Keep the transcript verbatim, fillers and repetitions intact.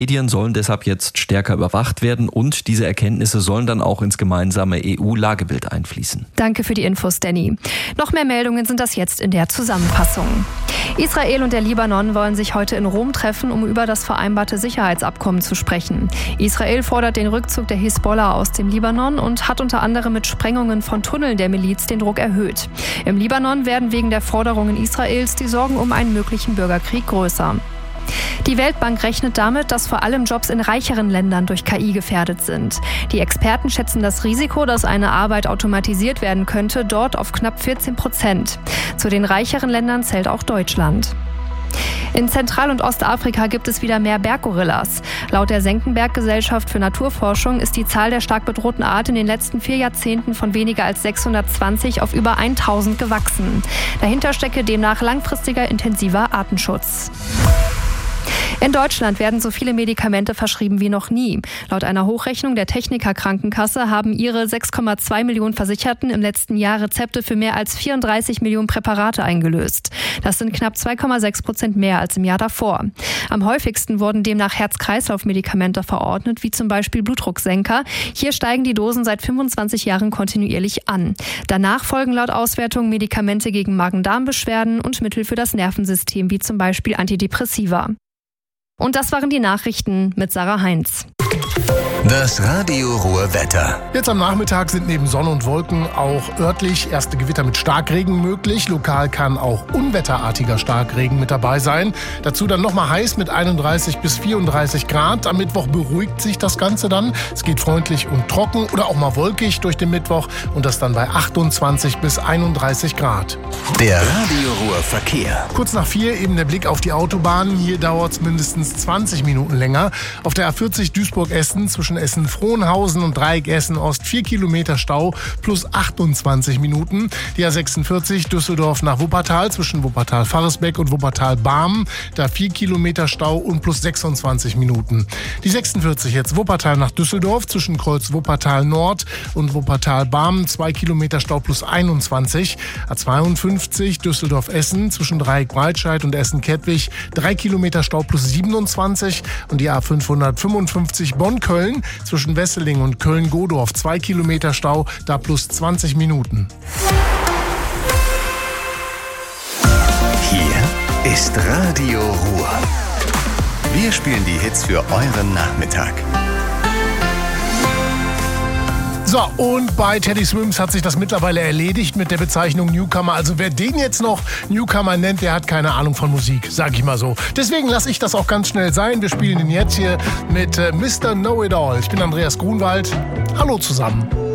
Medien sollen deshalb jetzt stärker überwacht werden und diese Erkenntnisse sollen dann auch ins gemeinsame E U-Lagebild einfließen. Danke für die Infos, Danny. Noch mehr Meldungen sind das jetzt in der Zusammenfassung. Israel und der Libanon wollen sich heute in Rom treffen, um über das vereinbarte Sicherheitsabkommen zu sprechen. Israel fordert den Rückzug der Hisbollah aus dem Libanon und hat unter anderem mit Sprengungen von Tunneln der Miliz den Druck erhöht. Im Libanon werden wegen der Forderungen Israels die Sorgen um einen möglichen Bürgerkrieg größer. Die Weltbank rechnet damit, dass vor allem Jobs in reicheren Ländern durch K I gefährdet sind. Die Experten schätzen das Risiko, dass eine Arbeit automatisiert werden könnte, dort auf knapp vierzehn Prozent. Zu den reicheren Ländern zählt auch Deutschland. In Zentral- und Ostafrika gibt es wieder mehr Berggorillas. Laut der Senckenberg-Gesellschaft für Naturforschung ist die Zahl der stark bedrohten Art in den letzten vier Jahrzehnten von weniger als sechshundertzwanzig auf über tausend gewachsen. Dahinter stecke demnach langfristiger intensiver Artenschutz. In Deutschland werden so viele Medikamente verschrieben wie noch nie. Laut einer Hochrechnung der Techniker Krankenkasse haben ihre sechs Komma zwei Millionen Versicherten im letzten Jahr Rezepte für mehr als vierunddreißig Millionen Präparate eingelöst. Das sind knapp zwei Komma sechs Prozent mehr als im Jahr davor. Am häufigsten wurden demnach Herz-Kreislauf-Medikamente verordnet, wie zum Beispiel Blutdrucksenker. Hier steigen die Dosen seit fünfundzwanzig Jahren kontinuierlich an. Danach folgen laut Auswertung Medikamente gegen Magen-Darm-Beschwerden und Mittel für das Nervensystem, wie zum Beispiel Antidepressiva. Und das waren die Nachrichten mit Sarah Heinz. Das Radio Ruhr Wetter. Jetzt am Nachmittag sind neben Sonne und Wolken auch örtlich erste Gewitter mit Starkregen möglich. Lokal kann auch unwetterartiger Starkregen mit dabei sein. Dazu dann nochmal heiß mit einunddreißig bis vierunddreißig Grad. Am Mittwoch beruhigt sich das Ganze dann. Es geht freundlich und trocken oder auch mal wolkig durch den Mittwoch und das dann bei achtundzwanzig bis einunddreißig Grad. Der Radio Ruhr Verkehr. Kurz nach vier eben der Blick auf die Autobahn. Hier dauert es mindestens zwanzig Minuten länger. Auf der A vierzig Duisburg-Essen zwischen Essen-Frohnhausen und Dreieck Essen-Ost vier Kilometer Stau plus achtundzwanzig Minuten. Die A sechsundvierzig Düsseldorf nach Wuppertal zwischen Wuppertal-Faresbeck und Wuppertal-Barmen. Da vier Kilometer Stau und plus sechsundzwanzig Minuten. Die sechsundvierzig jetzt Wuppertal nach Düsseldorf zwischen Kreuz Wuppertal Nord und Wuppertal-Barmen. zwei Kilometer Stau plus einundzwanzig. A zweiundfünfzig Düsseldorf-Essen zwischen Dreieck-Breitscheid und Essen-Kettwig. drei Kilometer Stau plus siebenundzwanzig. Und die A fünfhundertfünfundfünfzig Bonn-Köln zwischen Wesseling und Köln-Godorf. zwei Kilometer Stau, da plus zwanzig Minuten. Hier ist Radio Ruhr. Wir spielen die Hits für euren Nachmittag. So, und bei Teddy Swims hat sich das mittlerweile erledigt mit der Bezeichnung Newcomer. Also wer den jetzt noch Newcomer nennt, der hat keine Ahnung von Musik, sag ich mal so. Deswegen lasse ich das auch ganz schnell sein. Wir spielen ihn jetzt hier mit äh, Mister Know-It-All. Ich bin Andreas Grunwald. Hallo zusammen.